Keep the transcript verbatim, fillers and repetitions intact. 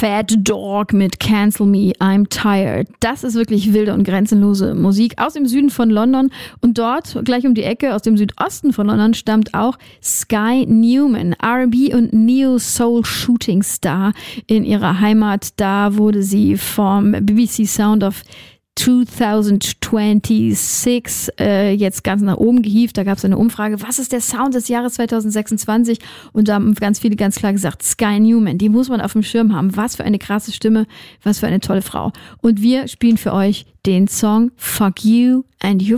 Fat Dog mit Cancel Me, I'm Tired. Das ist wirklich wilde und grenzenlose Musik aus dem Süden von London. Und dort, gleich um die Ecke, aus dem Südosten von London, stammt auch Sky Newman, R and B und Neo-Soul-Shooting-Star in ihrer Heimat. Da wurde sie vom B B C Sound of zwanzig sechsundzwanzig äh, jetzt ganz nach oben gehievt. Da gab es eine Umfrage, was ist der Sound des Jahres zwanzig sechsundzwanzig? Und da haben ganz viele ganz klar gesagt, Sky Newman, die muss man auf dem Schirm haben. Was für eine krasse Stimme, was für eine tolle Frau. Und wir spielen für euch den Song Fuck You and Your